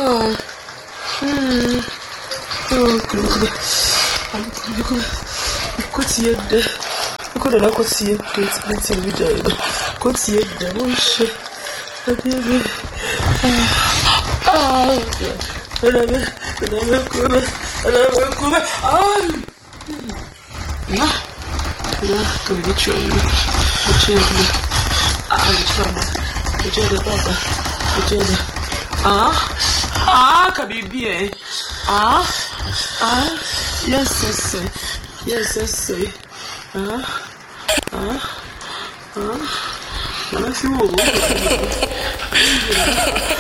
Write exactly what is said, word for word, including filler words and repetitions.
Ah. Hmm. Oh, good. I'm going to see it. I couldn't have seen it. It's a video. Could see it. Oh, shit. Ah. Another, another good. Another good. Ah. Yeah. Yeah. Come get you. Get you. Ah, it's from the jelly baba. The jelly. Ah. Ah, Kabibi. Ah. Ah. Yes, yes, yes, yes, yes. Ah. Ah. Ah. I feel